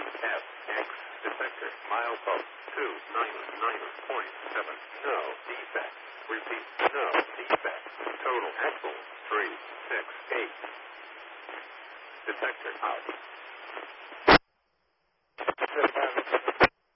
FX detector. Milepost 299.7. No defect. Repeat. No defect. Total axle 368. Detector out.